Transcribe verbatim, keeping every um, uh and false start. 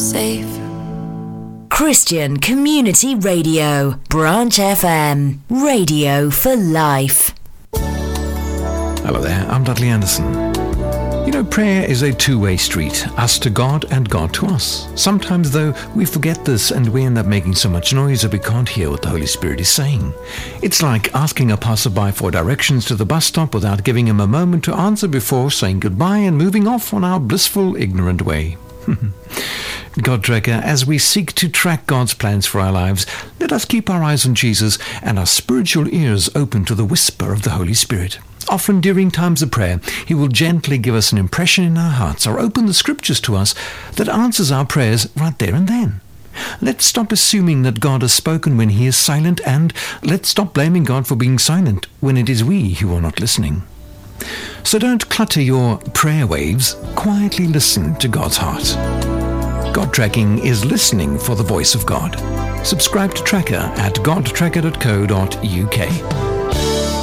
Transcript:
safe. Christian Community Radio, Branch F M, radio for life. Hello there, I'm Dudley Anderson. You know, prayer is a two-way street, us to God and God to us. Sometimes, though, we forget this and we end up making so much noise that we can't hear what the Holy Spirit is saying. It's like asking a passerby for directions to the bus stop without giving him a moment to answer before saying goodbye and moving off on our blissful, ignorant way. God Tracker, as we seek to track God's plans for our lives, let us keep our eyes on Jesus and our spiritual ears open to the whisper of the Holy Spirit. Often during times of prayer, He will gently give us an impression in our hearts or open the scriptures to us that answers our prayers right there and then. Let's stop assuming that God has spoken when He is silent, and let's stop blaming God for being silent when it is we who are not listening. So don't clutter your prayer waves. Quietly listen to God's heart. God Tracking is listening for the voice of God. Subscribe to Tracker at god tracker dot co dot uk.